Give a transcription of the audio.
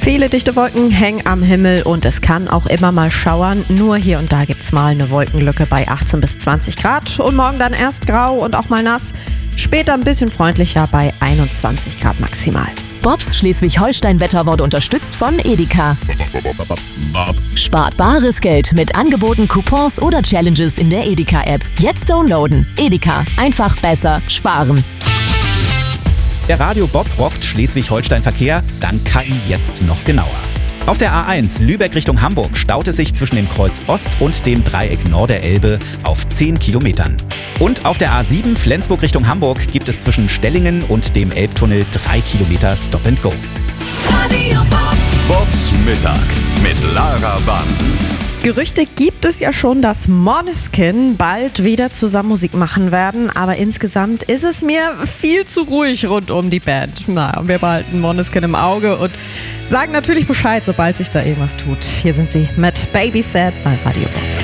Viele dichte Wolken hängen am Himmel und es kann auch immer mal schauern. Nur hier und da gibt's mal eine Wolkenlücke bei 18 bis 20 Grad. Und morgen dann erst grau und auch mal nass. Später ein bisschen freundlicher bei 21 Grad maximal. Bobs Schleswig-Holstein-Wetter wurde unterstützt von Edeka. Spart bares Geld mit Angeboten, Coupons oder Challenges in der Edeka-App. Jetzt downloaden. Edeka. Einfach besser sparen. Der Radio Bob rockt Schleswig-Holstein-Verkehr, dann KI jetzt noch genauer. Auf der A1 Lübeck Richtung Hamburg staut es sich zwischen dem Kreuz Ost und dem Dreieck Norderelbe auf 10 Kilometern. Und auf der A7 Flensburg Richtung Hamburg gibt es zwischen Stellingen und dem Elbtunnel 3 Kilometer Stop and Go. Radio Bob. Bobs Mittag mit Lara Bansen. Gerüchte gibt es ja schon, dass Måneskin bald wieder zusammen Musik machen werden, aber insgesamt ist es mir viel zu ruhig rund um die Band. Na, wir behalten Måneskin im Auge und sagen natürlich Bescheid, sobald sich da irgendwas tut. Hier sind sie mit Baby Sad bei Radio Bob.